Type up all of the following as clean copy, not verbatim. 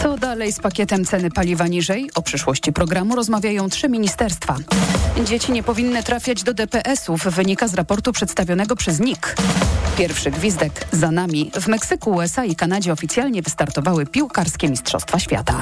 Co dalej z pakietem ceny paliwa niżej? O przyszłości programu rozmawiają 3 ministerstwa. Dzieci nie powinny trafiać do DPS-ów, wynika z raportu przedstawionego przez NIK. Pierwszy gwizdek za nami. W Meksyku, USA i Kanadzie oficjalnie wystartowały piłkarskie Mistrzostwa Świata.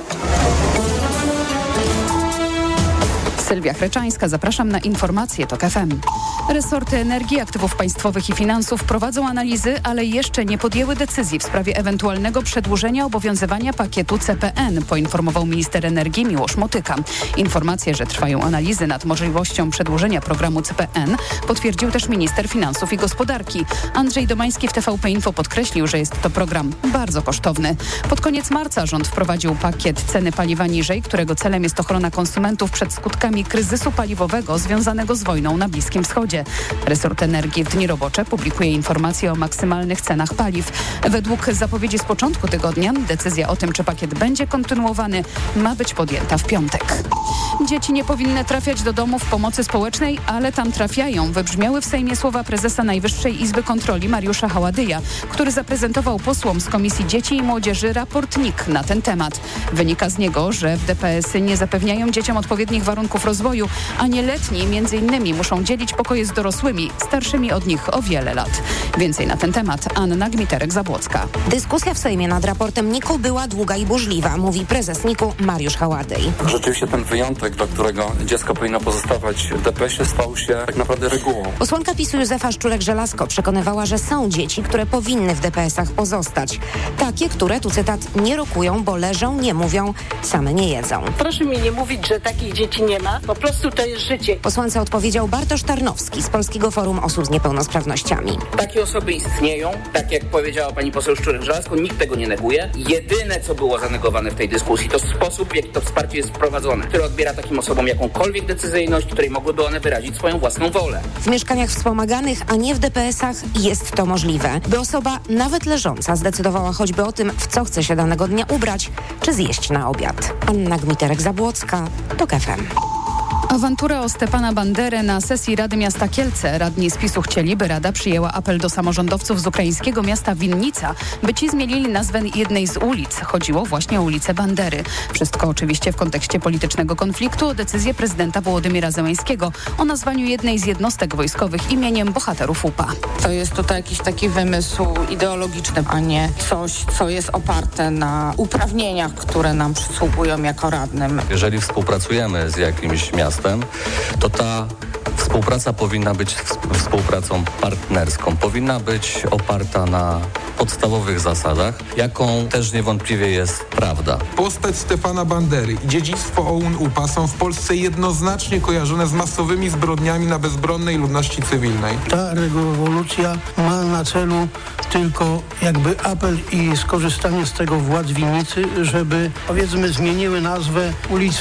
Sylwia Chreczańska, zapraszam na informacje TOK FM. Resorty Energii, Aktywów Państwowych i Finansów prowadzą analizy, ale jeszcze nie podjęły decyzji w sprawie ewentualnego przedłużenia obowiązywania pakietu CPN, poinformował minister energii Miłosz Motyka. Informację, że trwają analizy nad możliwością przedłużenia programu CPN, potwierdził też minister finansów i gospodarki. Andrzej Domański w TVP Info podkreślił, że jest to program bardzo kosztowny. Pod koniec marca rząd wprowadził pakiet ceny paliwa niżej, którego celem jest ochrona konsumentów przed skutkami kryzysu paliwowego związanego z wojną na Bliskim Wschodzie. Resort Energii w dni robocze publikuje informacje o maksymalnych cenach paliw. Według zapowiedzi z początku tygodnia decyzja o tym, czy pakiet będzie kontynuowany, ma być podjęta w piątek. Dzieci nie powinny trafiać do domów pomocy społecznej, ale tam trafiają. Wybrzmiały w Sejmie słowa prezesa Najwyższej Izby Kontroli Mariusza Haładyja, który zaprezentował posłom z Komisji Dzieci i Młodzieży raport NIK na ten temat. Wynika z niego, że w DPS-y nie zapewniają dzieciom odpowiednich warunków rozwoju, a nieletni m.in. muszą dzielić pokoje z dorosłymi, starszymi od nich o wiele lat. Więcej na ten temat Anna Gmiterek-Zabłocka. Dyskusja w Sejmie nad raportem NIK-u była długa i burzliwa, mówi prezes NIK-u Mariusz Haładyj. Rzeczywiście ten wyjątek, dla którego dziecko powinno pozostawać w DPS-ie, stał się tak naprawdę regułą. Posłanka PiS-u Józefa Szczurek-Żelazko przekonywała, że są dzieci, które powinny w DPS-ach pozostać. Takie, które, tu cytat, nie rokują, bo leżą, nie mówią, same nie jedzą. Proszę mi nie mówić, że takich dzieci nie ma. Po prostu to jest życie. Posłance odpowiedział Bartosz Tarnowski z Polskiego Forum Osób z Niepełnosprawnościami. Takie osoby istnieją, tak jak powiedziała pani poseł Szczurek-Żelazko, nikt tego nie neguje. Jedyne, co było zanegowane w tej dyskusji, to sposób, w jaki to wsparcie jest wprowadzone, które odbiera takim osobom jakąkolwiek decyzyjność, której mogłyby one wyrazić swoją własną wolę. W mieszkaniach wspomaganych, a nie w DPS-ach jest to możliwe, by osoba nawet leżąca zdecydowała choćby o tym, w co chce się danego dnia ubrać, czy zjeść na obiad. Anna Gmiterek-Zabłocka, TOK FM. Awantura o Stepana Banderę na sesji Rady Miasta Kielce. Radni z PiS-u chcieli, by Rada przyjęła apel do samorządowców z ukraińskiego miasta Winnica, by ci zmienili nazwę jednej z ulic. Chodziło właśnie o ulicę Bandery. Wszystko oczywiście w kontekście politycznego konfliktu o decyzję prezydenta Wołodymyra Zełenskiego o nazwaniu jednej z jednostek wojskowych imieniem bohaterów UPA. To jest tutaj jakiś taki wymysł ideologiczny, a nie coś, co jest oparte na uprawnieniach, które nam przysługują jako radnym. Jeżeli współpracujemy z jakimś miastem, to ta współpraca powinna być współpracą partnerską. Powinna być oparta na podstawowych zasadach, jaką też niewątpliwie jest prawda. Postać Stepana Bandery i dziedzictwo OUN-UPA są w Polsce jednoznacznie kojarzone z masowymi zbrodniami na bezbronnej ludności cywilnej. Ta rewolucja ma na celu tylko jakby apel i skorzystanie z tego władz Winnicy, żeby powiedzmy zmieniły nazwę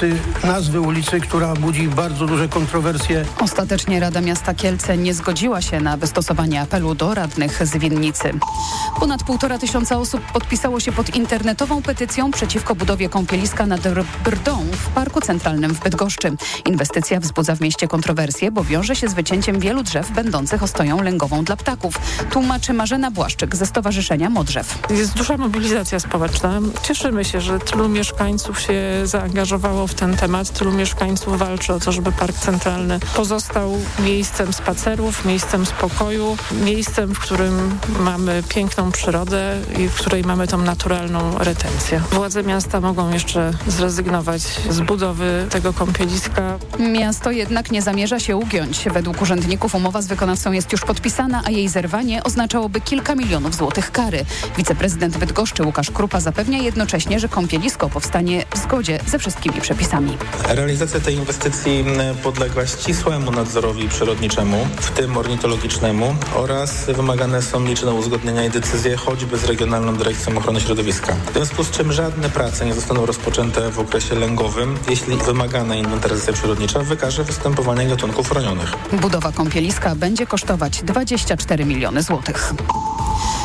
ulicy, która budzi bardzo duże kontrowersje. Ostatecznie Rada Miasta Kielce nie zgodziła się na wystosowanie apelu do radnych z Winnicy. Ponad 1500 osób podpisało się pod internetową petycją przeciwko budowie kąpieliska nad Brdą w Parku Centralnym w Bydgoszczy. Inwestycja wzbudza w mieście kontrowersje, bo wiąże się z wycięciem wielu drzew będących ostoją lęgową dla ptaków. Tłumaczy Marzena Błaszczyk ze Stowarzyszenia Modrzew. Jest duża mobilizacja społeczna. Cieszymy się, że tylu mieszkańców się zaangażowało w ten temat. Tylu mieszkańców walczy o to, żeby Park Centralny pozostał miejscem spacerów, miejscem spokoju, miejscem, w którym mamy piękną przyrodę i w której mamy tą naturalną retencję. Władze miasta mogą jeszcze zrezygnować z budowy tego kąpieliska. Miasto jednak nie zamierza się ugiąć. Według urzędników umowa z wykonawcą jest już podpisana, a jej zerwanie oznaczałoby kilka milionów złotych kary. Wiceprezydent Bydgoszczy Łukasz Krupa zapewnia jednocześnie, że kąpielisko powstanie w zgodzie ze wszystkimi przepisami. Realizacja tej inwestycji podlega ścisłemu nadzorowi przyrodniczemu, w tym ornitologicznemu, oraz wymagane są liczne uzgodnienia i decyzje choćby z Regionalną Dyrekcją Ochrony Środowiska. W związku z czym żadne prace nie zostaną rozpoczęte w okresie lęgowym, jeśli wymagana inwentaryzacja przyrodnicza wykaże występowanie gatunków chronionych. Budowa kąpieliska będzie kosztować 24 miliony złotych.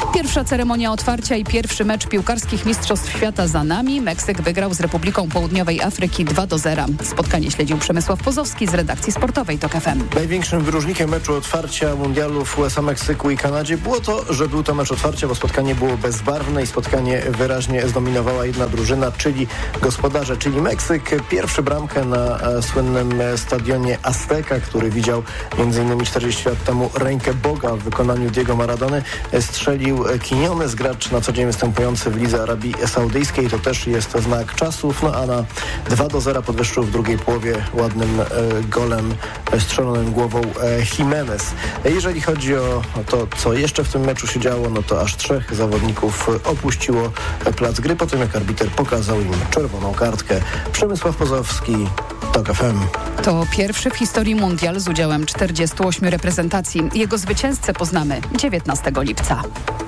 Pierwsza ceremonia otwarcia i pierwszy mecz piłkarskich Mistrzostw Świata za nami. Meksyk wygrał z Republiką Południowej Afryki 2-0. Spotkanie śledził Przemysław Pozowski z redakcji sportowej TOK FM. Największym wyróżnikiem meczu otwarcia mundialu w USA, Meksyku i Kanadzie było to, że był to mecz otwarcia, bo spotkanie było bezbarwne i spotkanie wyraźnie zdominowała jedna drużyna, czyli gospodarze, czyli Meksyk. Pierwszy bramkę na słynnym stadionie Azteca, który widział m.in. 40 lat temu rękę Boga w wykonaniu Diego Maradony, strzelił Quiñones, gracz na co dzień występujący w lidze Arabii Saudyjskiej. To też jest znak czasów. No a na 2-0 podwyższył w drugiej połowie ładnym golem strzelonym głową Jimenez. Jeżeli chodzi o to, co jeszcze w tym meczu się działo, no to aż 3 zawodników opuściło plac gry po tym, jak arbiter pokazał im czerwoną kartkę. Przemysław Pozowski, TOK FM. To pierwszy w historii mundial z udziałem 48 reprezentacji. Jego zwycięzcę poznamy 19 lipca.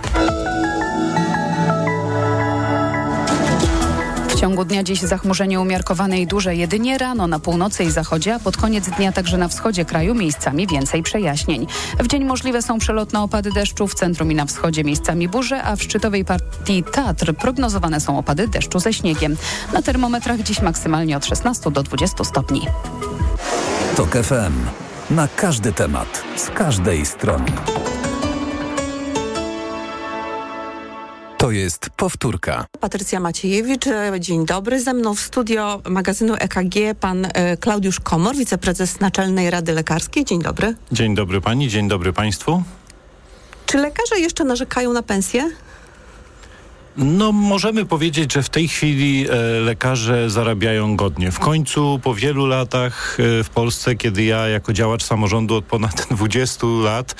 W ciągu dnia dziś zachmurzenie umiarkowane i duże jedynie rano na północy i zachodzie, a pod koniec dnia także na wschodzie kraju miejscami więcej przejaśnień. W dzień możliwe są przelotne opady deszczu, w centrum i na wschodzie miejscami burze, a w szczytowej partii Tatr prognozowane są opady deszczu ze śniegiem. Na termometrach dziś maksymalnie od 16 do 20 stopni. TOK FM. Na każdy temat, z każdej strony. To jest powtórka. Patrycja Maciejewicz, dzień dobry. Ze mną w studio magazynu EKG pan Klaudiusz Komor, wiceprezes Naczelnej Rady Lekarskiej. Dzień dobry. Dzień dobry pani, dzień dobry państwu. Czy lekarze jeszcze narzekają na pensję? No, możemy powiedzieć, że w tej chwili lekarze zarabiają godnie. W końcu po wielu latach w Polsce, kiedy ja jako działacz samorządu od ponad 20 lat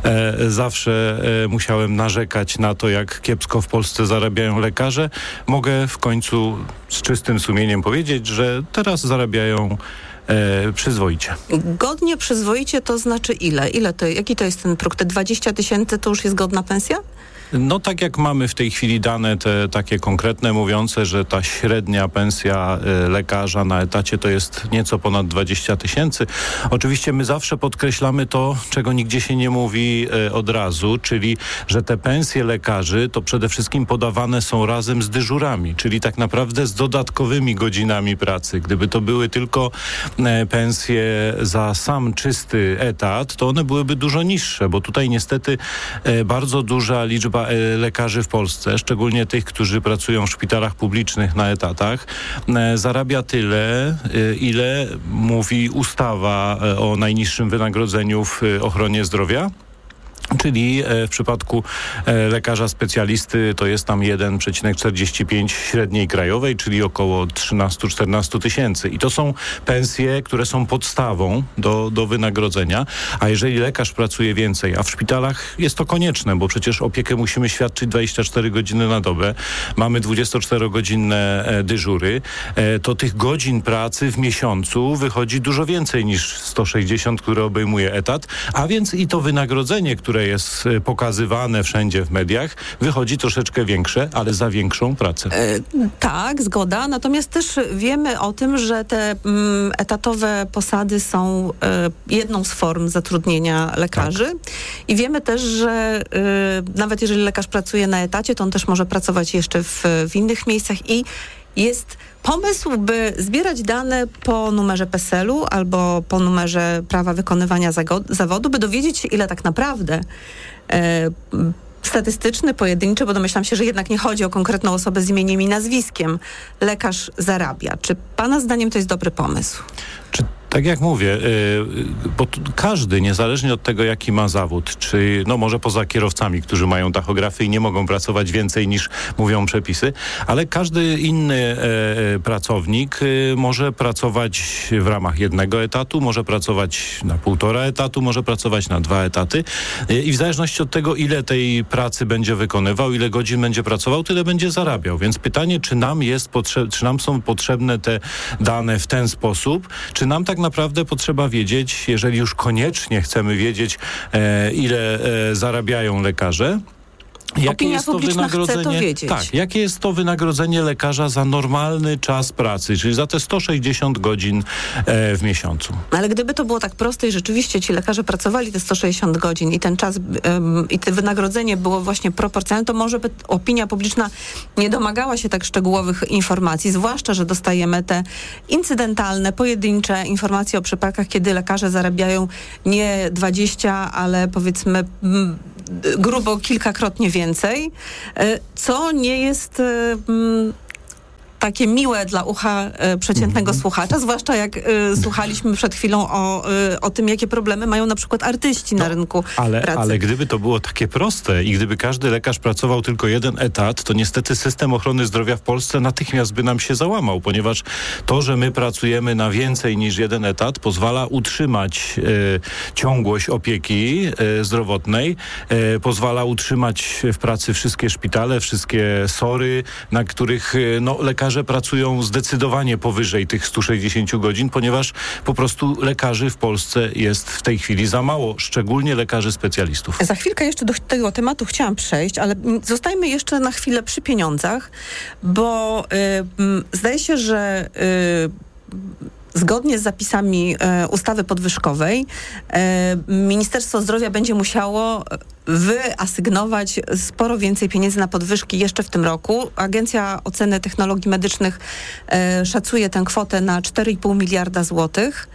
zawsze musiałem narzekać na to, jak kiepsko w Polsce zarabiają lekarze, mogę w końcu z czystym sumieniem powiedzieć, że teraz zarabiają przyzwoicie. Godnie, przyzwoicie to znaczy ile? Jaki to jest ten próg? Te 20 000 to już jest godna pensja? No tak jak mamy w tej chwili dane te takie konkretne mówiące, że ta średnia pensja lekarza na etacie to jest nieco ponad 20 000. Oczywiście my zawsze podkreślamy to, czego nigdzie się nie mówi od razu, czyli że te pensje lekarzy to przede wszystkim podawane są razem z dyżurami, czyli tak naprawdę z dodatkowymi godzinami pracy. Gdyby to były tylko pensje za sam czysty etat, to one byłyby dużo niższe, bo tutaj niestety bardzo duża liczba lekarzy w Polsce, szczególnie tych, którzy pracują w szpitalach publicznych na etatach, zarabia tyle, ile mówi ustawa o najniższym wynagrodzeniu w ochronie zdrowia. Czyli w przypadku lekarza specjalisty to jest tam 1,45 średniej krajowej, czyli około 13-14 tysięcy. I to są pensje, które są podstawą do wynagrodzenia. A jeżeli lekarz pracuje więcej, a w szpitalach jest to konieczne, bo przecież opiekę musimy świadczyć 24 godziny na dobę, mamy 24-godzinne dyżury, to tych godzin pracy w miesiącu wychodzi dużo więcej niż 160, które obejmuje etat, a więc i to wynagrodzenie, które jest pokazywane wszędzie w mediach, wychodzi troszeczkę większe, ale za większą pracę. Tak, zgoda. Natomiast też wiemy o tym, że te etatowe posady są jedną z form zatrudnienia lekarzy. Tak. I wiemy też, że nawet jeżeli lekarz pracuje na etacie, to on też może pracować jeszcze w innych miejscach i jest pomysł, by zbierać dane po numerze PESEL-u albo po numerze prawa wykonywania zawodu, by dowiedzieć się, ile tak naprawdę statystyczny, pojedynczy, bo domyślam się, że jednak nie chodzi o konkretną osobę z imieniem i nazwiskiem, lekarz zarabia. Czy pana zdaniem to jest dobry pomysł? Tak jak mówię, bo każdy, niezależnie od tego, jaki ma zawód, czy może poza kierowcami, którzy mają tachografy i nie mogą pracować więcej niż mówią przepisy, ale każdy inny pracownik może pracować w ramach jednego etatu, może pracować na 1,5 etatu, może pracować na 2 etaty i w zależności od tego, ile tej pracy będzie wykonywał, ile godzin będzie pracował, tyle będzie zarabiał. Więc pytanie, czy nam są potrzebne te dane w ten sposób, czy nam tak naprawdę potrzeba wiedzieć, jeżeli już koniecznie chcemy wiedzieć, ile zarabiają lekarze, Opinia publiczna chce to wiedzieć. Tak, jakie jest to wynagrodzenie lekarza za normalny czas pracy, czyli za te 160 godzin w miesiącu. Ale gdyby to było tak proste i rzeczywiście ci lekarze pracowali te 160 godzin i ten czas i to wynagrodzenie było właśnie proporcjonalne, to może by opinia publiczna nie domagała się tak szczegółowych informacji, zwłaszcza, że dostajemy te incydentalne, pojedyncze informacje o przypadkach, kiedy lekarze zarabiają nie 20, ale powiedzmy grubo kilkakrotnie więcej, co nie jest takie miłe dla ucha przeciętnego słuchacza, zwłaszcza jak słuchaliśmy przed chwilą o tym, jakie problemy mają na przykład artyści na rynku pracy. Ale gdyby to było takie proste i gdyby każdy lekarz pracował tylko jeden etat, to niestety system ochrony zdrowia w Polsce natychmiast by nam się załamał, ponieważ to, że my pracujemy na więcej niż jeden etat, pozwala utrzymać ciągłość opieki zdrowotnej, pozwala utrzymać w pracy wszystkie szpitale, wszystkie SOR-y, na których lekarze pracują zdecydowanie powyżej tych 160 godzin, ponieważ po prostu lekarzy w Polsce jest w tej chwili za mało, szczególnie lekarzy specjalistów. Za chwilkę jeszcze do tego tematu chciałam przejść, ale zostajmy jeszcze na chwilę przy pieniądzach, bo zdaje się, że zgodnie z zapisami ustawy podwyżkowej Ministerstwo Zdrowia będzie musiało wyasygnować sporo więcej pieniędzy na podwyżki jeszcze w tym roku. Agencja Oceny Technologii Medycznych szacuje tę kwotę na 4,5 miliarda złotych.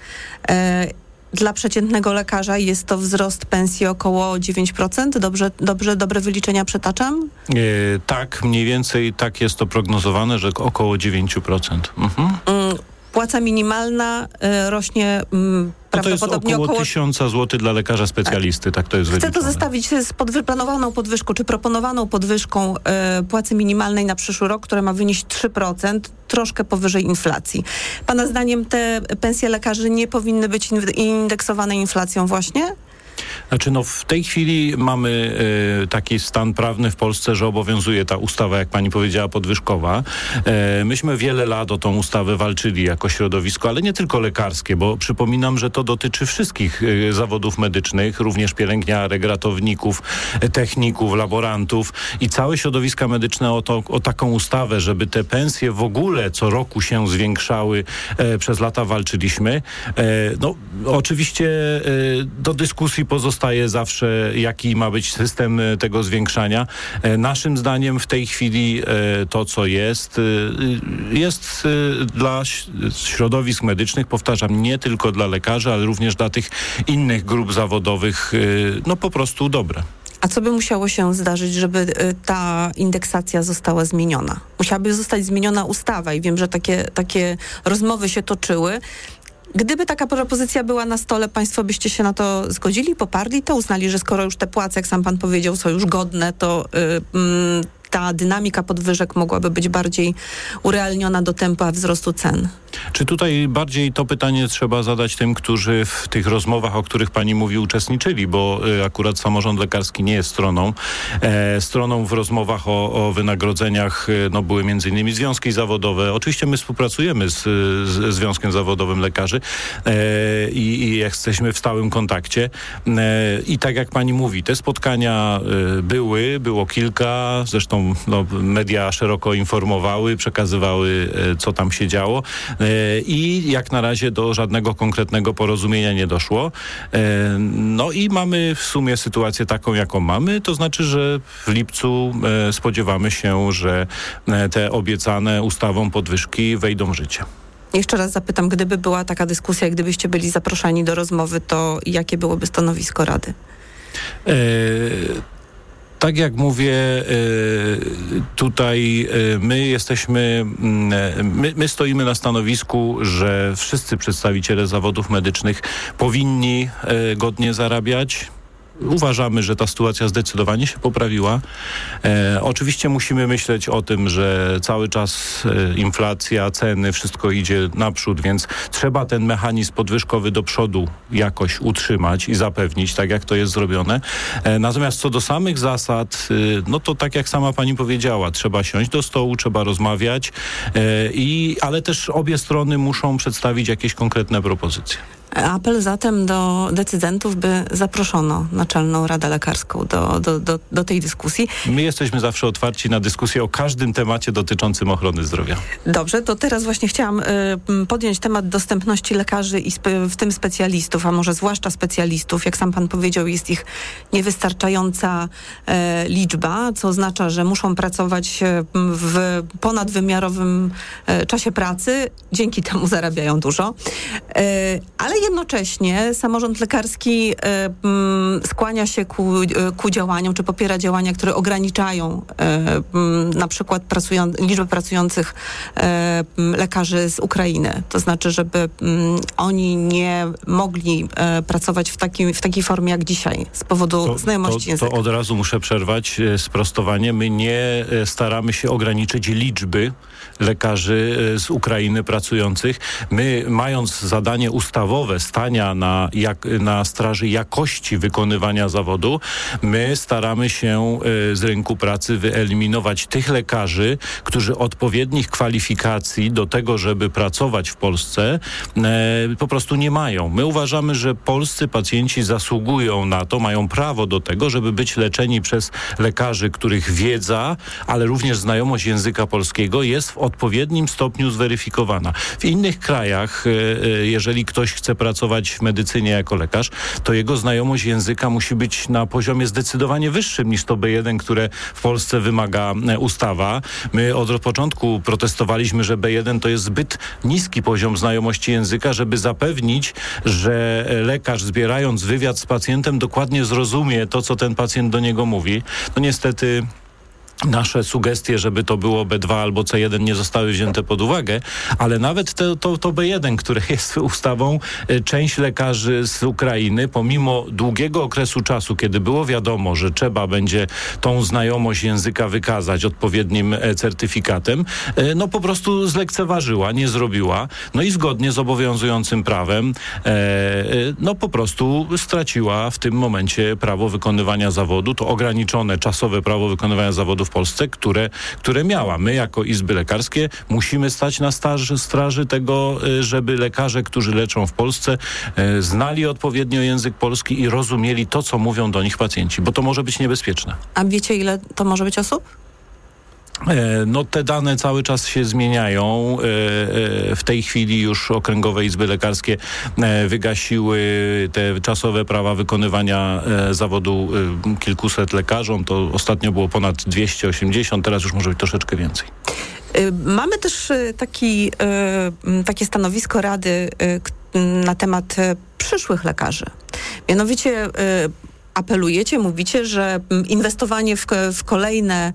Dla przeciętnego lekarza jest to wzrost pensji około 9%. Dobre wyliczenia przytaczam? Tak, mniej więcej tak jest to prognozowane, że około 9%. Płaca minimalna rośnie prawdopodobnie to jest około 1000 zł dla lekarza specjalisty, tak to jest wyliczone. Chcę to zestawić z planowaną podwyżką, czy proponowaną podwyżką płacy minimalnej na przyszły rok, która ma wynieść 3%, troszkę powyżej inflacji. Pana zdaniem te pensje lekarzy nie powinny być indeksowane inflacją właśnie? Znaczy, w tej chwili mamy taki stan prawny w Polsce, że obowiązuje ta ustawa, jak pani powiedziała, podwyżkowa. Myśmy wiele lat o tą ustawę walczyli jako środowisko, ale nie tylko lekarskie, bo przypominam, że to dotyczy wszystkich zawodów medycznych, również pielęgniarek, ratowników, techników, laborantów i całe środowiska medyczne o taką ustawę, żeby te pensje w ogóle co roku się zwiększały. Przez lata walczyliśmy. Oczywiście do dyskusji pozostaje zawsze, jaki ma być system tego zwiększania. Naszym zdaniem w tej chwili to, co jest dla środowisk medycznych, powtarzam, nie tylko dla lekarzy, ale również dla tych innych grup zawodowych, po prostu dobre. A co by musiało się zdarzyć, żeby ta indeksacja została zmieniona? Musiałaby zostać zmieniona ustawa i wiem, że takie rozmowy się toczyły. Gdyby taka propozycja była na stole, państwo byście się na to zgodzili, poparli to, uznali, że skoro już te płace, jak sam pan powiedział, są już godne, to ta dynamika podwyżek mogłaby być bardziej urealniona do tempa wzrostu cen? Czy tutaj bardziej to pytanie trzeba zadać tym, którzy w tych rozmowach, o których pani mówi, uczestniczyli, bo akurat samorząd lekarski nie jest stroną. Stroną w rozmowach o wynagrodzeniach były m.in. związki zawodowe. Oczywiście my współpracujemy z Związkiem Zawodowym Lekarzy i jesteśmy w stałym kontakcie. I tak jak pani mówi, te spotkania było kilka, zresztą media szeroko informowały, przekazywały, co tam się działo. I jak na razie do żadnego konkretnego porozumienia nie doszło. I mamy w sumie sytuację taką, jaką mamy. To znaczy, że w lipcu spodziewamy się, że te obiecane ustawą podwyżki wejdą w życie. Jeszcze raz zapytam, gdyby była taka dyskusja, gdybyście byli zaproszeni do rozmowy, to jakie byłoby stanowisko Rady? Tak jak mówię, tutaj my stoimy na stanowisku, że wszyscy przedstawiciele zawodów medycznych powinni godnie zarabiać. Uważamy, że ta sytuacja zdecydowanie się poprawiła. Oczywiście musimy myśleć o tym, że cały czas inflacja, ceny, wszystko idzie naprzód, więc trzeba ten mechanizm podwyżkowy do przodu jakoś utrzymać i zapewnić, tak jak to jest zrobione. Natomiast co do samych zasad, to tak jak sama pani powiedziała, trzeba siąść do stołu, trzeba rozmawiać, ale też obie strony muszą przedstawić jakieś konkretne propozycje. Apel zatem do decydentów, by zaproszono Naczelną Radę Lekarską do tej dyskusji. My jesteśmy zawsze otwarci na dyskusję o każdym temacie dotyczącym ochrony zdrowia. Dobrze, to teraz właśnie chciałam podjąć temat dostępności lekarzy i w tym specjalistów, a może zwłaszcza specjalistów. Jak sam pan powiedział, jest ich niewystarczająca liczba, co oznacza, że muszą pracować w ponadwymiarowym czasie pracy. Dzięki temu zarabiają dużo. Ale jednocześnie samorząd lekarski skłania się ku działaniom, czy popiera działania, które ograniczają na przykład liczbę pracujących lekarzy z Ukrainy. To znaczy, żeby oni nie mogli pracować w takiej formie jak dzisiaj z powodu znajomości języka. To od razu muszę przerwać sprostowanie. My nie staramy się ograniczyć liczby lekarzy z Ukrainy pracujących. My, mając zadanie ustawowe stania na straży jakości wykonywania zawodu, my staramy się z rynku pracy wyeliminować tych lekarzy, którzy odpowiednich kwalifikacji do tego, żeby pracować w Polsce, po prostu nie mają. My uważamy, że polscy pacjenci zasługują na to, mają prawo do tego, żeby być leczeni przez lekarzy, których wiedza, ale również znajomość języka polskiego jest w odpowiednim stopniu zweryfikowana. W innych krajach, jeżeli ktoś chce pracować w medycynie jako lekarz, to jego znajomość języka musi być na poziomie zdecydowanie wyższym niż to B1, które w Polsce wymaga ustawa. My od początku protestowaliśmy, że B1 to jest zbyt niski poziom znajomości języka, żeby zapewnić, że lekarz, zbierając wywiad z pacjentem, dokładnie zrozumie to, co ten pacjent do niego mówi. No niestety nasze sugestie, żeby to było B2 albo C1 nie zostały wzięte pod uwagę, ale nawet to B1, które jest ustawą, część lekarzy z Ukrainy, pomimo długiego okresu czasu, kiedy było wiadomo, że trzeba będzie tą znajomość języka wykazać odpowiednim certyfikatem, no po prostu zlekceważyła, nie zrobiła, no i zgodnie z obowiązującym prawem, no po prostu straciła w tym momencie prawo wykonywania zawodu, to ograniczone czasowe prawo wykonywania zawodu w Polsce, które miała. My jako Izby Lekarskie musimy stać na straży tego, żeby lekarze, którzy leczą w Polsce, znali odpowiednio język polski i rozumieli to, co mówią do nich pacjenci, bo to może być niebezpieczne. A wiecie, ile to może być osób? No te dane cały czas się zmieniają. W tej chwili już okręgowe izby lekarskie wygasiły te czasowe prawa wykonywania zawodu kilkuset lekarzom. To ostatnio było ponad 280, teraz już może być troszeczkę więcej. Mamy też takie stanowisko Rady na temat przyszłych lekarzy. Mianowicie apelujecie, mówicie, że inwestowanie w kolejne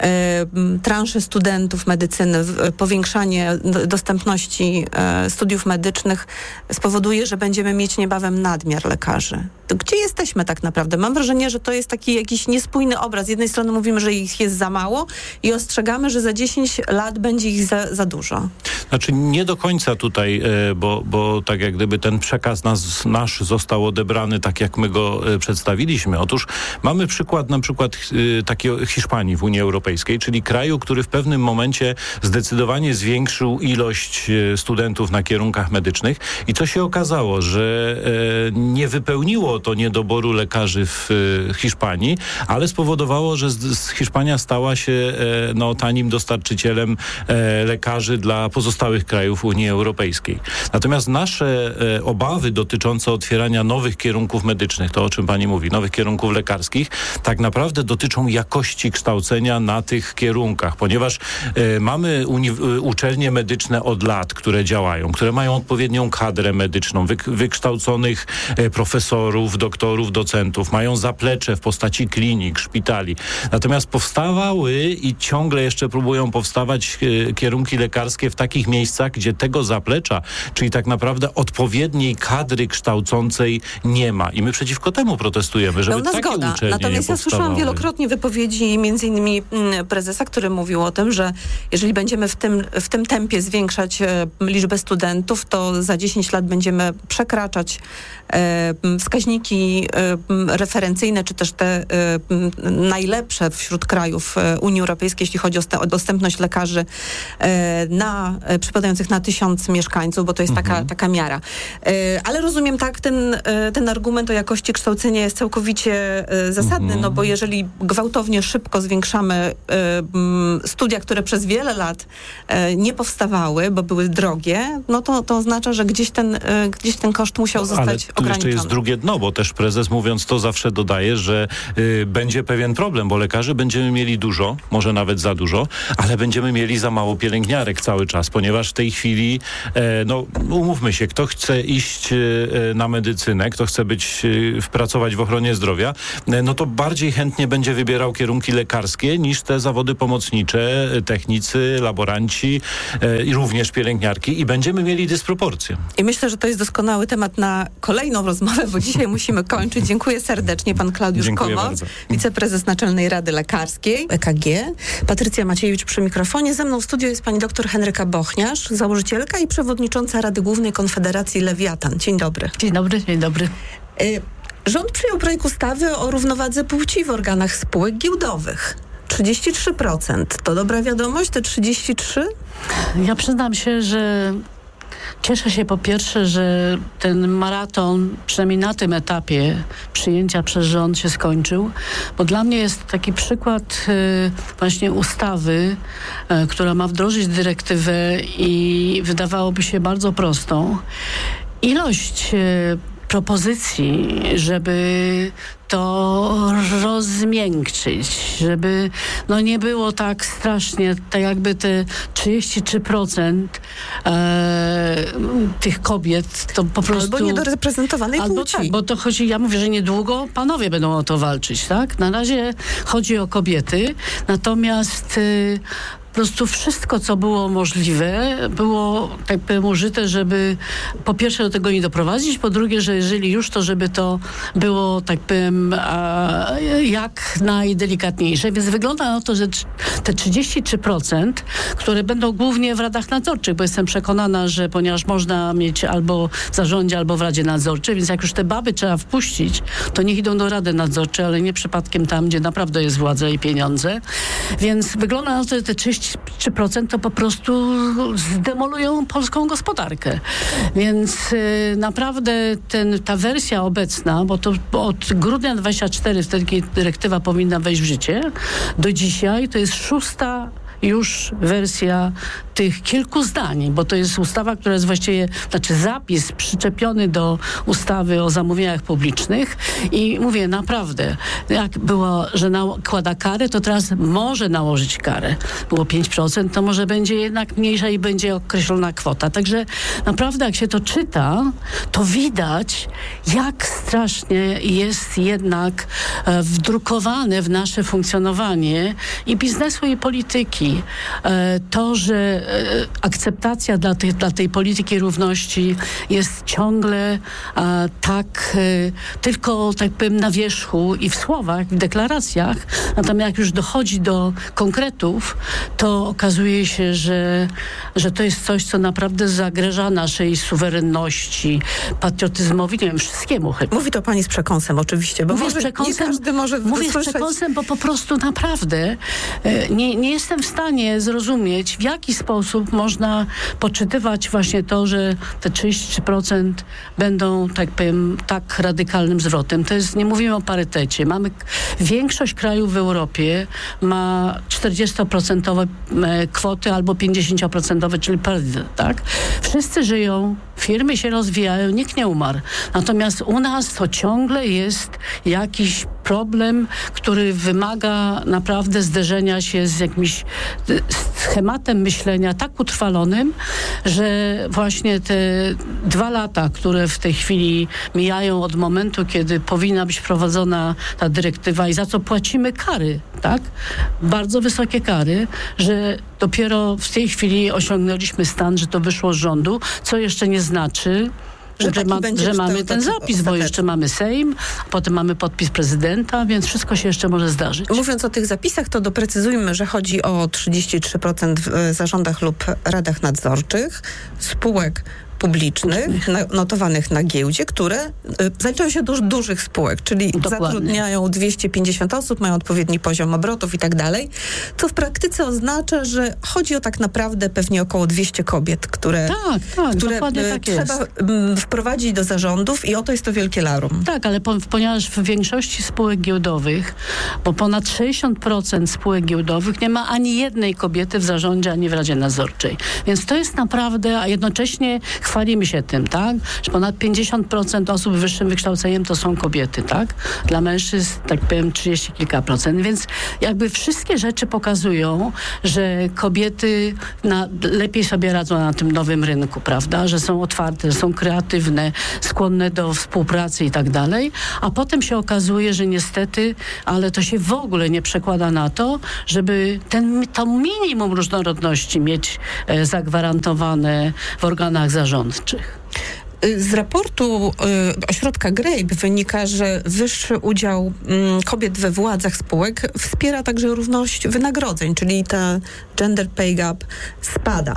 transze studentów medycyny, powiększanie dostępności studiów medycznych spowoduje, że będziemy mieć niebawem nadmiar lekarzy. To gdzie jesteśmy tak naprawdę? Mam wrażenie, że to jest taki jakiś niespójny obraz. Z jednej strony mówimy, że ich jest za mało i ostrzegamy, że za 10 lat będzie ich za dużo. Znaczy nie do końca tutaj, bo tak jak gdyby ten przekaz nasz został odebrany tak, jak my go przedstawiliśmy. Otóż mamy przykład na przykład takiej Hiszpanii w Unii Europejskiej, czyli kraju, który w pewnym momencie zdecydowanie zwiększył ilość studentów na kierunkach medycznych i co się okazało, że nie wypełniło to niedoboru lekarzy w Hiszpanii, ale spowodowało, że Hiszpania stała się tanim dostarczycielem lekarzy dla pozostałych krajów Unii Europejskiej. Natomiast nasze obawy dotyczące otwierania nowych kierunków medycznych, to o czym pani mówi, nowych kierunków lekarskich, tak naprawdę dotyczą jakości kształcenia na tych kierunkach, ponieważ mamy uczelnie medyczne od lat, które działają, które mają odpowiednią kadrę medyczną, wykształconych profesorów, doktorów, docentów, mają zaplecze w postaci klinik, szpitali. Natomiast powstawały i ciągle jeszcze próbują powstawać kierunki lekarskie w takich miejscach, gdzie tego zaplecza, czyli tak naprawdę odpowiedniej kadry kształcącej nie ma. I my przeciwko temu protestujemy, żeby takie uczelnie nie Natomiast ja słyszałam wielokrotnie wypowiedzi między innymi prezesa, który mówił o tym, że jeżeli będziemy w tym tempie zwiększać liczbę studentów, to za 10 lat będziemy przekraczać wskaźniki referencyjne, czy też te najlepsze wśród krajów Unii Europejskiej, jeśli chodzi o dostępność lekarzy na przypadających na 1000 mieszkańców, bo to jest taka miara. Ale rozumiem ten argument o jakości kształcenia jest całkowicie zasadny, no bo jeżeli gwałtownie szybko zwiększamy studia, które przez wiele lat nie powstawały, bo były drogie, no to oznacza, że gdzieś ten koszt musiał zostać ograniczony. Ale tu jeszcze jest drugie dno, bo też prezes, mówiąc to, zawsze dodaje, że będzie pewien problem, bo lekarzy będziemy mieli dużo, może nawet za dużo, ale będziemy mieli za mało pielęgniarek cały czas, ponieważ w tej chwili, umówmy się, kto chce iść na medycynę, kto chce pracować w ochronie zdrowia, no to bardziej chętnie będzie wybierał kierunki lekarskie niż te zawody pomocnicze, technicy, laboranci i również pielęgniarki i będziemy mieli dysproporcję. I myślę, że to jest doskonały temat na kolejną rozmowę, bo dzisiaj musimy kończyć. Dziękuję serdecznie. Pan Klaudiusz Komor, wiceprezes Naczelnej Rady Lekarskiej EKG. Patrycja Maciejewicz przy mikrofonie. Ze mną w studiu jest pani dr Henryka Bochniarz, założycielka i przewodnicząca Rady Głównej Konfederacji Lewiatan. Dzień dobry. Dzień dobry, dzień dobry. Rząd przyjął projekt ustawy o równowadze płci w organach spółek giełdowych. 33%. To dobra wiadomość, te 33%? Ja przyznam się, że cieszę się po pierwsze, że ten maraton, przynajmniej na tym etapie przyjęcia przez rząd się skończył, bo dla mnie jest taki przykład właśnie ustawy, która ma wdrożyć dyrektywę i wydawałoby się bardzo prostą. Ilość propozycji, żeby to rozmiękczyć, żeby nie było tak strasznie, tak jakby te 33% tych kobiet to po prostu... Albo niedoreprezentowanej płci. Tak, bo to chodzi, ja mówię, że niedługo panowie będą o to walczyć, tak? Na razie chodzi o kobiety, natomiast po prostu wszystko, co było możliwe, było tak powiem użyte, żeby po pierwsze do tego nie doprowadzić, po drugie, że jeżeli już, to żeby to było tak powiem jak najdelikatniejsze. Więc wygląda na to, że te 33%, które będą głównie w radach nadzorczych, bo jestem przekonana, że ponieważ można mieć albo w zarządzie, albo w Radzie Nadzorczej, więc jak już te baby trzeba wpuścić, to niech idą do Rady Nadzorczej, ale nie przypadkiem tam, gdzie naprawdę jest władza i pieniądze. Więc wygląda na to, że te 33% to po prostu zdemolują polską gospodarkę. Więc naprawdę ta wersja obecna, bo to od grudnia 24 wtedy, kiedy dyrektywa powinna wejść w życie, do dzisiaj to jest 6. już wersja tych kilku zdań, bo to jest ustawa, która jest właściwie, zapis przyczepiony do ustawy o zamówieniach publicznych i mówię naprawdę, jak było, że nakłada karę, to teraz może nałożyć karę. Było 5%, to może będzie jednak mniejsza i będzie określona kwota. Także naprawdę jak się to czyta, to widać, jak strasznie jest jednak wdrukowane w nasze funkcjonowanie i biznesu, i polityki. To, że akceptacja dla tej polityki równości jest ciągle tylko tak powiem na wierzchu i w słowach, w deklaracjach, natomiast jak już dochodzi do konkretów, to okazuje się, że to jest coś, co naprawdę zagraża naszej suwerenności, patriotyzmowi, nie wiem, wszystkiemu chyba. Mówi to pani z przekąsem oczywiście, bo nie każdy może Mówię słyszeć. z przekąsem, bo po prostu naprawdę nie jestem w stanie zrozumieć, w jaki sposób można poczytywać właśnie to, że te 33% będą, tak powiem, tak radykalnym zwrotem. To jest, nie mówimy o parytecie. Większość krajów w Europie ma 40% kwoty albo 50%, czyli parytet, tak? Wszyscy żyją, firmy się rozwijają, nikt nie umarł. Natomiast u nas to ciągle jest jakiś problem, który wymaga naprawdę zderzenia się z jakimś schematem myślenia tak utrwalonym, że właśnie te 2 lata, które w tej chwili mijają od momentu, kiedy powinna być wprowadzona ta dyrektywa i za co płacimy kary, tak? Bardzo wysokie kary, że dopiero w tej chwili osiągnęliśmy stan, że to wyszło z rządu, co jeszcze nie znaczy, że mamy ten zapis, bo jeszcze mamy Sejm, potem mamy podpis prezydenta, więc wszystko się jeszcze może zdarzyć. Mówiąc o tych zapisach, to doprecyzujmy, że chodzi o 33% w zarządach lub radach nadzorczych spółek publicznych, notowanych na giełdzie, które zaliczają się do dużych spółek, czyli zatrudniają 250 osób, mają odpowiedni poziom obrotów i tak dalej, co w praktyce oznacza, że chodzi o tak naprawdę pewnie około 200 kobiet, które trzeba wprowadzić do zarządów i oto jest to wielkie larum. Tak, ale ponieważ w większości spółek giełdowych, bo ponad 60% spółek giełdowych nie ma ani jednej kobiety w zarządzie, ani w Radzie Nadzorczej. Więc to jest naprawdę, a jednocześnie chwalimy się tym, tak? Że ponad 50% osób z wyższym wykształceniem to są kobiety, tak? Dla mężczyzn, tak powiem, 30 kilka procent. Więc jakby wszystkie rzeczy pokazują, że kobiety lepiej sobie radzą na tym nowym rynku, prawda? Że są otwarte, że są kreatywne, skłonne do współpracy i tak dalej. A potem się okazuje, że niestety, ale to się w ogóle nie przekłada na to, żeby to minimum różnorodności mieć zagwarantowane w organach zarządczych. Z raportu ośrodka Grape wynika, że wyższy udział kobiet we władzach spółek wspiera także równość wynagrodzeń, czyli ta gender pay gap spada.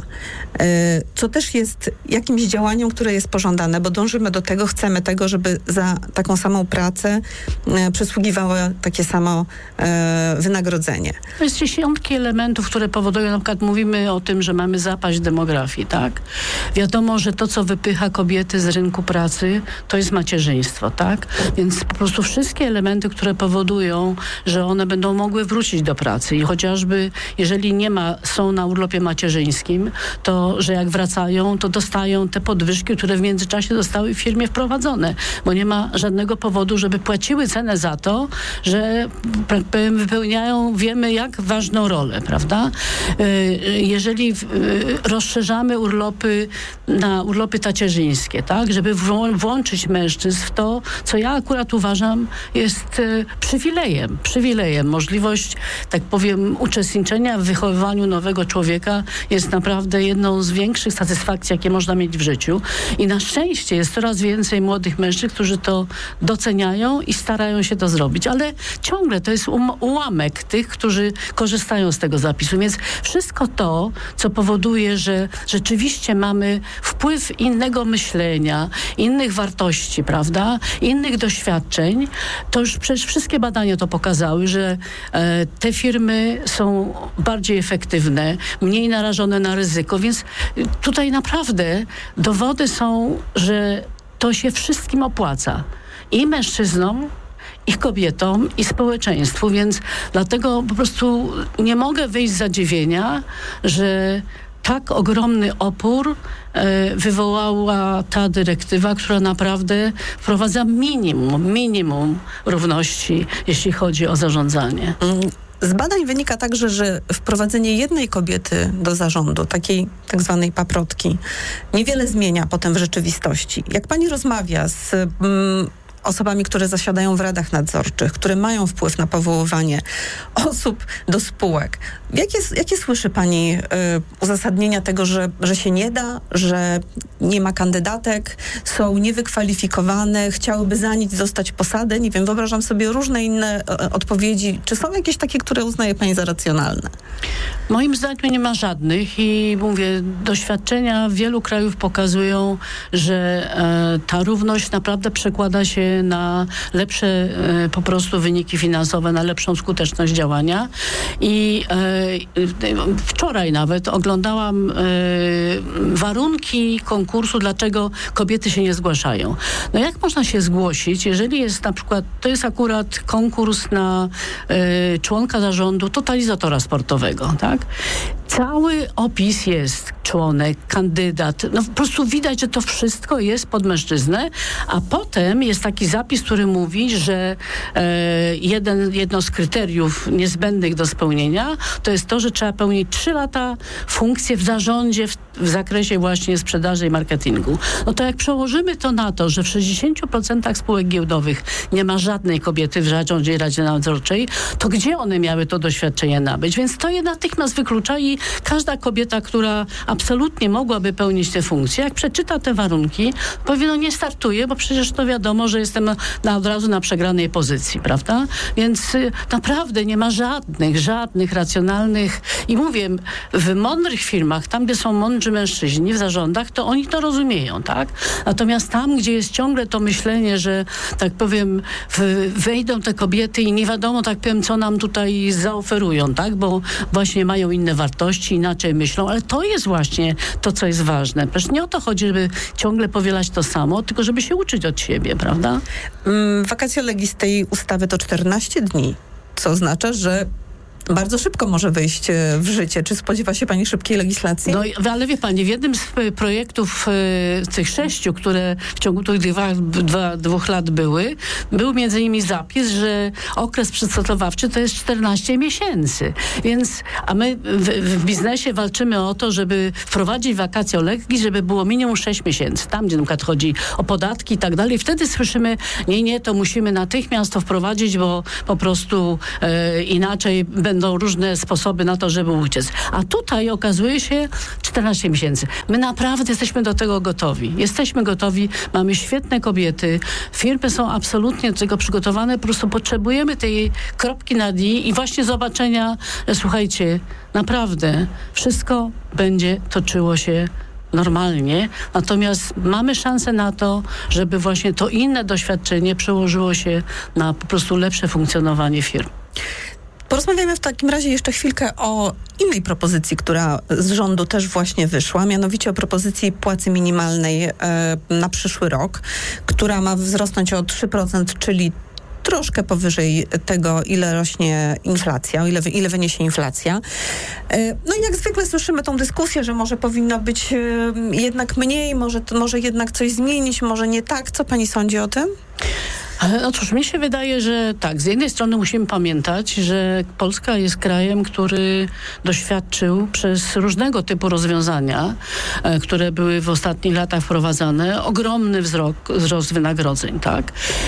Co też jest jakimś działaniem, które jest pożądane, bo dążymy do tego, chcemy tego, żeby za taką samą pracę przysługiwało takie samo wynagrodzenie. To jest dziesiątki elementów, które powodują, na przykład mówimy o tym, że mamy zapaść demografii, tak? Wiadomo, że to, co wypycha kobiety z rynku pracy, to jest macierzyństwo, tak? Więc po prostu wszystkie elementy, które powodują, że one będą mogły wrócić do pracy i chociażby, jeżeli są na urlopie macierzyńskim, to, że jak wracają, to dostają te podwyżki, które w międzyczasie zostały w firmie wprowadzone, bo nie ma żadnego powodu, żeby płaciły cenę za to, że wypełniają, wiemy jak ważną rolę, prawda? Jeżeli rozszerzamy urlopy na urlopy tacierzyńskie, tak, żeby włączyć mężczyzn w to, co ja akurat uważam jest przywilejem. Możliwość, tak powiem, uczestniczenia w wychowywaniu nowego człowieka jest naprawdę jedną z większych satysfakcji, jakie można mieć w życiu. I na szczęście jest coraz więcej młodych mężczyzn, którzy to doceniają i starają się to zrobić. Ale ciągle to jest ułamek tych, którzy korzystają z tego zapisu. Więc wszystko to, co powoduje, że rzeczywiście mamy wpływ innego myślenia, innych wartości, prawda? Innych doświadczeń, to już przecież wszystkie badania to pokazały, że te firmy są bardziej efektywne, mniej narażone na ryzyko, więc tutaj naprawdę dowody są, że to się wszystkim opłaca. I mężczyznom, i kobietom, i społeczeństwu, więc dlatego po prostu nie mogę wyjść z zadziwienia, że tak ogromny opór wywołała ta dyrektywa, która naprawdę wprowadza minimum równości, jeśli chodzi o zarządzanie. Z badań wynika także, że wprowadzenie jednej kobiety do zarządu, takiej tak zwanej paprotki, niewiele zmienia potem w rzeczywistości. Jak pani rozmawia z osobami, które zasiadają w radach nadzorczych, które mają wpływ na powoływanie osób do spółek. Jakie słyszy pani uzasadnienia tego, że się nie da, że nie ma kandydatek, są niewykwalifikowane, chciałyby za nic dostać posadę? Nie wiem, wyobrażam sobie różne inne odpowiedzi. Czy są jakieś takie, które uznaje pani za racjonalne? Moim zdaniem nie ma żadnych i mówię, doświadczenia wielu krajów pokazują, że ta równość naprawdę przekłada się na lepsze po prostu wyniki finansowe, na lepszą skuteczność działania. I wczoraj nawet oglądałam warunki konkursu, dlaczego kobiety się nie zgłaszają. No jak można się zgłosić, jeżeli jest na przykład, to jest akurat konkurs na członka zarządu totalizatora sportowego, tak? Cały opis jest członek, kandydat. No po prostu widać, że to wszystko jest pod mężczyznę, a potem jest taki zapis, który mówi, że jedno z kryteriów niezbędnych do spełnienia to jest to, że trzeba pełnić 3 lata funkcję w zarządzie w zakresie właśnie sprzedaży i marketingu. No to jak przełożymy to na to, że w 60% spółek giełdowych nie ma żadnej kobiety w zarządzie i Radzie Nadzorczej, to gdzie one miały to doświadczenie nabyć? Więc to je natychmiast wyklucza i każda kobieta, która absolutnie mogłaby pełnić te funkcje, jak przeczyta te warunki, powie, no nie startuję, bo przecież to wiadomo, że jestem od razu na przegranej pozycji, prawda? Więc naprawdę nie ma żadnych racjonalnych i mówię, w mądrych firmach, tam gdzie są mądrzy mężczyźni w zarządach, to oni to rozumieją, tak? Natomiast tam, gdzie jest ciągle to myślenie, że tak powiem, wejdą te kobiety i nie wiadomo, tak powiem, co nam tutaj zaoferują, tak? Bo właśnie mają inne wartości, inaczej myślą, ale to jest właśnie to, co jest ważne. Przecież nie o to chodzi, żeby ciągle powielać to samo, tylko żeby się uczyć od siebie, prawda? Vacatio legis tej ustawy to 14 dni, co oznacza, że bardzo szybko może wejść w życie. Czy spodziewa się pani szybkiej legislacji? No, ale wie pani, w jednym z projektów tych 6, które w ciągu tych dwóch lat były, był między innymi zapis, że okres przygotowawczy to jest 14 miesięcy. Więc, a my w biznesie walczymy o to, żeby wprowadzić vacatio legis, żeby było minimum 6 miesięcy. Tam, gdzie na przykład chodzi o podatki i tak dalej. Wtedy słyszymy, nie, to musimy natychmiast to wprowadzić, bo po prostu inaczej będą różne sposoby na to, żeby uciec. A tutaj okazuje się 14 miesięcy. My naprawdę jesteśmy do tego gotowi. Jesteśmy gotowi, mamy świetne kobiety, firmy są absolutnie do tego przygotowane, po prostu potrzebujemy tej kropki nad i i właśnie zobaczenia, że słuchajcie, naprawdę wszystko będzie toczyło się normalnie, natomiast mamy szansę na to, żeby właśnie to inne doświadczenie przełożyło się na po prostu lepsze funkcjonowanie firm. Porozmawiamy w takim razie jeszcze chwilkę o innej propozycji, która z rządu też właśnie wyszła, mianowicie o propozycji płacy minimalnej na przyszły rok, która ma wzrosnąć o 3%, czyli troszkę powyżej tego, ile rośnie inflacja, ile wyniesie inflacja. No i jak zwykle słyszymy tą dyskusję, że może powinno być jednak mniej, może jednak coś zmienić, może nie tak. Co pani sądzi o tym? No cóż, mi się wydaje, że tak, z jednej strony musimy pamiętać, że Polska jest krajem, który doświadczył przez różnego typu rozwiązania, które były w ostatnich latach wprowadzane, ogromny wzrost wynagrodzeń, tak?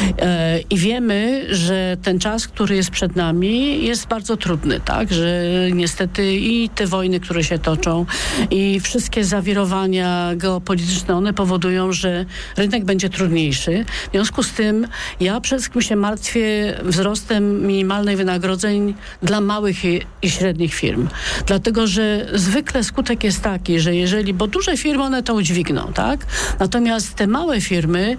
I wiemy, że ten czas, który jest przed nami, jest bardzo trudny, tak? Że niestety i te wojny, które się toczą, i wszystkie zawirowania geopolityczne, one powodują, że rynek będzie trudniejszy. W związku z tym ja przede wszystkim się martwię wzrostem minimalnych wynagrodzeń dla małych i średnich firm. Dlatego, że zwykle skutek jest taki, że bo duże firmy, one to udźwigną, tak? Natomiast te małe firmy,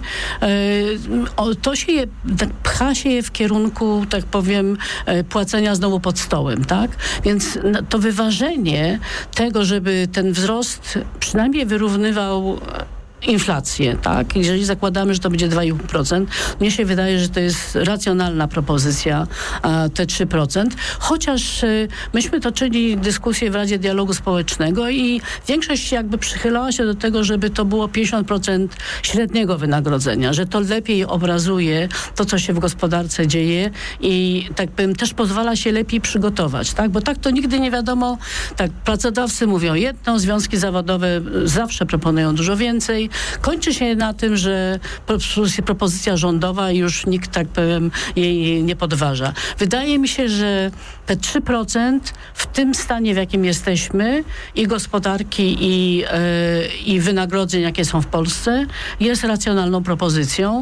pcha się je w kierunku, tak powiem, płacenia znowu pod stołem, tak? Więc to wyważenie tego, żeby ten wzrost przynajmniej wyrównywał inflację, tak? Jeżeli zakładamy, że to będzie 2,5%, mnie się wydaje, że to jest racjonalna propozycja, te 3%. Chociaż myśmy toczyli dyskusję w Radzie Dialogu Społecznego i większość jakby przychylała się do tego, żeby to było 50% średniego wynagrodzenia, że to lepiej obrazuje to, co się w gospodarce dzieje i tak powiem, też pozwala się lepiej przygotować, tak? Bo tak to nigdy nie wiadomo, tak, pracodawcy mówią jedno, związki zawodowe zawsze proponują dużo więcej. Kończy się na tym, że propozycja rządowa i już nikt, tak powiem, jej nie podważa. Wydaje mi się, że te 3% w tym stanie, w jakim jesteśmy, i gospodarki, i wynagrodzeń, jakie są w Polsce, jest racjonalną propozycją.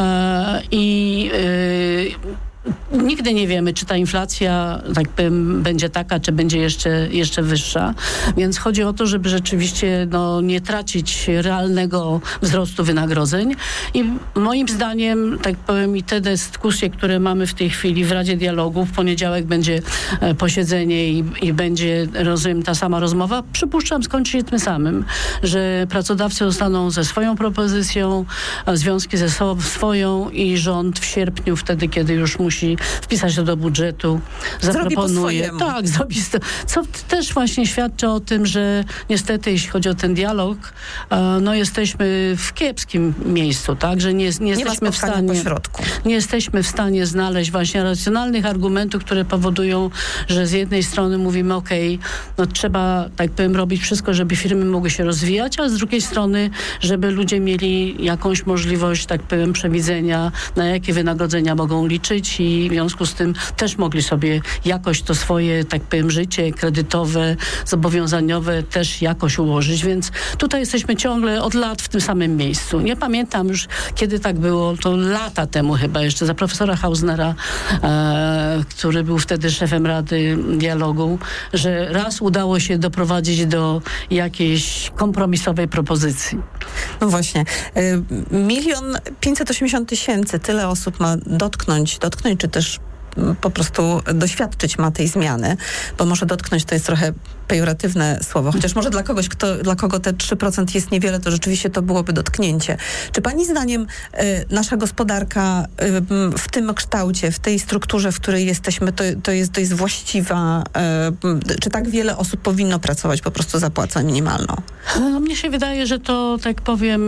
Nigdy nie wiemy, czy ta inflacja, tak powiem, będzie taka, czy będzie jeszcze wyższa. Więc chodzi o to, żeby rzeczywiście nie tracić realnego wzrostu wynagrodzeń. I moim zdaniem, tak powiem, i te dyskusje, które mamy w tej chwili w Radzie Dialogu, w poniedziałek będzie posiedzenie i będzie, rozumiem, ta sama rozmowa. Przypuszczam, skończy się tym samym, że pracodawcy zostaną ze swoją propozycją, związki ze swoją i rząd w sierpniu, wtedy, kiedy już musi wpisać to do budżetu, zaproponuje. Tak, zrobi to. Co też właśnie świadczy o tym, że niestety, jeśli chodzi o ten dialog, jesteśmy w kiepskim miejscu, tak, że nie jesteśmy w stanie pośrodku. Nie jesteśmy w stanie znaleźć właśnie racjonalnych argumentów, które powodują, że z jednej strony mówimy, trzeba, tak powiem, robić wszystko, żeby firmy mogły się rozwijać, a z drugiej strony, żeby ludzie mieli jakąś możliwość, tak powiem, przewidzenia, na jakie wynagrodzenia mogą liczyć bogaci, w związku z tym też mogli sobie jakoś to swoje, tak powiem, życie kredytowe, zobowiązaniowe też jakoś ułożyć, więc tutaj jesteśmy ciągle od lat w tym samym miejscu. Nie pamiętam już, kiedy tak było, to lata temu chyba jeszcze, za profesora Hausnera, który był wtedy szefem Rady Dialogu, że raz udało się doprowadzić do jakiejś kompromisowej propozycji. No właśnie. 1 580 000, tyle osób ma dotknąć, czy też po prostu doświadczyć ma tej zmiany, bo może dotknąć to jest trochę pejoratywne słowo, chociaż może dla kogo te 3% jest niewiele, to rzeczywiście to byłoby dotknięcie. Czy pani zdaniem nasza gospodarka w tym kształcie, w tej strukturze, w której jesteśmy, to jest właściwa? Czy tak wiele osób powinno pracować po prostu za płacę minimalną? No, mnie się wydaje, że to, tak powiem,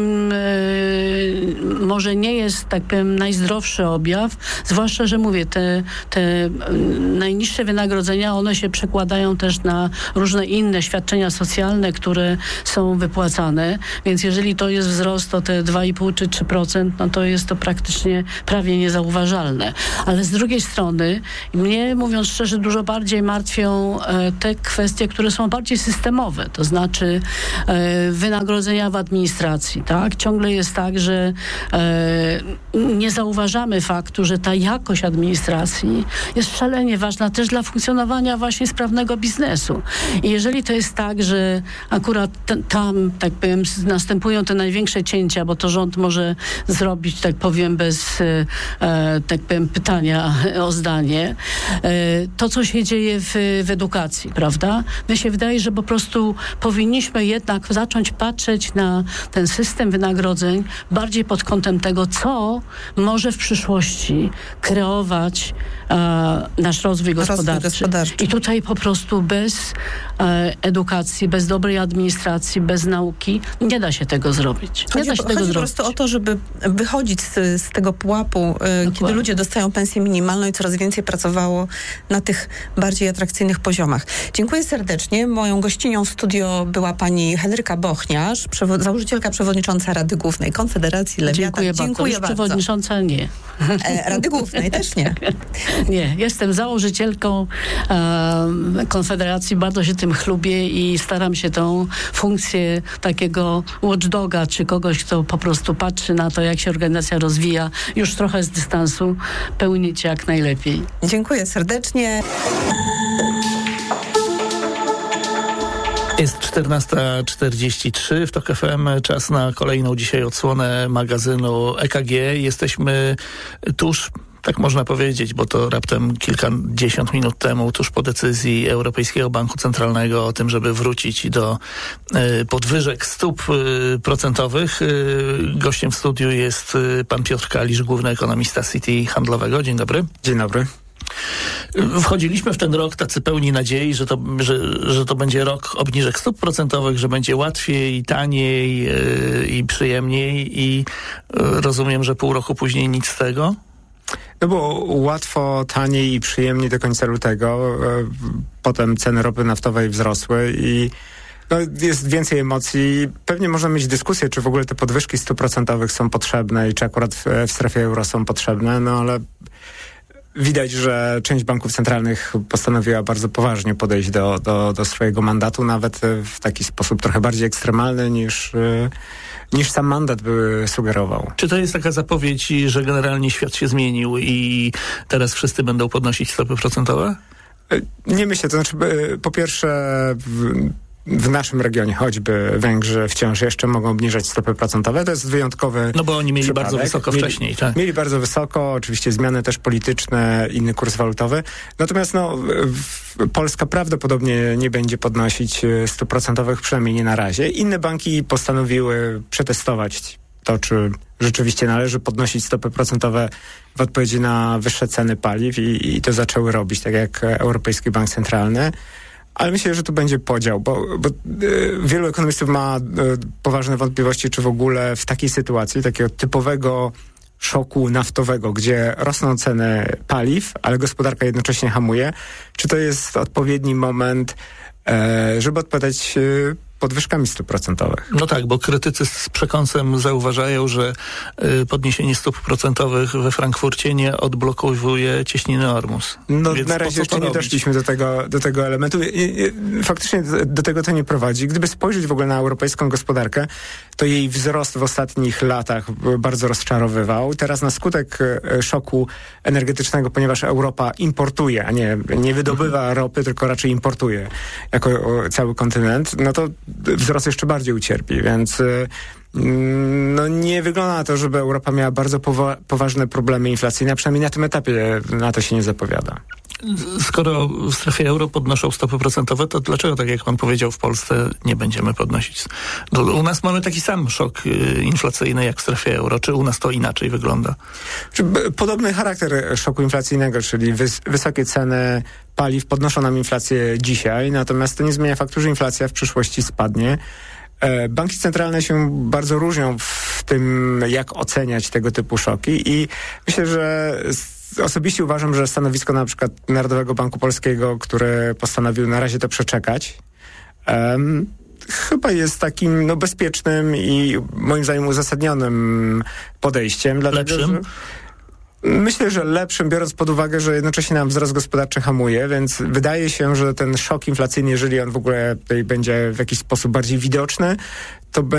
może nie jest, tak powiem, najzdrowszy objaw, zwłaszcza, że mówię, te najniższe wynagrodzenia, one się przekładają też na różne inne świadczenia socjalne, które są wypłacane, więc jeżeli to jest wzrost, to te 2,5 czy 3%, no to jest to praktycznie prawie niezauważalne. Ale z drugiej strony, mnie, mówiąc szczerze, dużo bardziej martwią te kwestie, które są bardziej systemowe, to znaczy wynagrodzenia w administracji, tak? Ciągle jest tak, że nie zauważamy faktu, że ta jakość administracji jest szalenie ważna też dla funkcjonowania właśnie sprawnego biznesu. I jeżeli to jest tak, że akurat tam, tak powiem, następują te największe cięcia, bo to rząd może zrobić, tak powiem, bez, tak powiem, pytania o zdanie, to, co się dzieje w edukacji, prawda? Mi się wydaje, że po prostu powinniśmy jednak zacząć patrzeć na ten system wynagrodzeń bardziej pod kątem tego, co może w przyszłości kreować nasz rozwój gospodarczy. I tutaj po prostu bez edukacji, bez dobrej administracji, bez nauki nie da się tego zrobić. Chodzi po prostu o to, żeby wychodzić z tego pułapu, kiedy ludzie dostają pensję minimalną i coraz więcej pracowało na tych bardziej atrakcyjnych poziomach. Dziękuję serdecznie. Moją gościnią w studio była pani Henryka Bochniarz, założycielka przewodnicząca Rady Głównej Konfederacji Lewiatan. Dziękuję bardzo. Przewodnicząca nie. Rady Głównej też nie. Nie, jestem założycielką Konfederacji, bardzo się tym chlubię i staram się tą funkcję takiego watchdoga, czy kogoś, kto po prostu patrzy na to, jak się organizacja rozwija, już trochę z dystansu pełnić jak najlepiej. Dziękuję serdecznie. Jest 14:43 w TOK FM. Czas na kolejną dzisiaj odsłonę magazynu EKG. Jesteśmy tuż, tak można powiedzieć, bo to raptem kilkadziesiąt minut temu, tuż po decyzji Europejskiego Banku Centralnego o tym, żeby wrócić do podwyżek stóp procentowych. Gościem w studiu jest pan Piotr Kalisz, główny ekonomista Citi Handlowego. Dzień dobry. Dzień dobry. Wchodziliśmy w ten rok tacy pełni nadziei, że to będzie rok obniżek stóp procentowych, że będzie łatwiej, taniej i przyjemniej i rozumiem, że pół roku później nic z tego? No było łatwo, taniej i przyjemniej do końca lutego. Potem ceny ropy naftowej wzrosły i jest więcej emocji. Pewnie można mieć dyskusję, czy w ogóle te podwyżki stóp procentowych są potrzebne i czy akurat w strefie euro są potrzebne, no ale widać, że część banków centralnych postanowiła bardzo poważnie podejść do swojego mandatu, nawet w taki sposób trochę bardziej ekstremalny niż sam mandat by sugerował. Czy to jest taka zapowiedź, że generalnie świat się zmienił i teraz wszyscy będą podnosić stopy procentowe? Nie myślę, to znaczy po pierwsze w naszym regionie choćby Węgrzy wciąż jeszcze mogą obniżać stopy procentowe. To jest wyjątkowy No bo oni mieli przypadek. bardzo wysoko wcześniej, tak? Mieli bardzo wysoko, oczywiście zmiany też polityczne, inny kurs walutowy. Natomiast Polska prawdopodobnie nie będzie podnosić stóp procentowych, przynajmniej nie na razie. Inne banki postanowiły przetestować to, czy rzeczywiście należy podnosić stopy procentowe w odpowiedzi na wyższe ceny paliw i to zaczęły robić, tak jak Europejski Bank Centralny. Ale myślę, że tu będzie podział, bo wielu ekonomistów ma poważne wątpliwości, czy w ogóle w takiej sytuacji, takiego typowego szoku naftowego, gdzie rosną ceny paliw, ale gospodarka jednocześnie hamuje, czy to jest odpowiedni moment, żeby odpowiadać podwyżkami stóp procentowych. No tak, bo krytycy z przekąsem zauważają, że podniesienie stóp procentowych we Frankfurcie nie odblokowuje cieśniny Ormus. No Więc na razie jeszcze nie doszliśmy do tego elementu. Faktycznie do tego to nie prowadzi. Gdyby spojrzeć w ogóle na europejską gospodarkę, to jej wzrost w ostatnich latach bardzo rozczarowywał. Teraz na skutek szoku energetycznego, ponieważ Europa importuje, a nie wydobywa ropy, tylko raczej importuje jako cały kontynent, no to wzrost jeszcze bardziej ucierpi, więc no nie wygląda na to, żeby Europa miała bardzo poważne problemy inflacyjne, a przynajmniej na tym etapie na to się nie zapowiada. Skoro w strefie euro podnoszą stopy procentowe, to dlaczego, tak jak pan powiedział, w Polsce nie będziemy podnosić? U nas mamy taki sam szok inflacyjny jak w strefie euro. Czy u nas to inaczej wygląda? Podobny charakter szoku inflacyjnego, czyli wysokie ceny paliw podnoszą nam inflację dzisiaj, natomiast to nie zmienia faktu, że inflacja w przyszłości spadnie. Banki centralne się bardzo różnią w tym, jak oceniać tego typu szoki i myślę, że osobiście uważam, że stanowisko na przykład Narodowego Banku Polskiego, które postanowił na razie to przeczekać, chyba jest takim bezpiecznym i moim zdaniem uzasadnionym podejściem. Lepszym? Myślę, że lepszym, biorąc pod uwagę, że jednocześnie nam wzrost gospodarczy hamuje, więc wydaje się, że ten szok inflacyjny, jeżeli on w ogóle tutaj będzie w jakiś sposób bardziej widoczny, to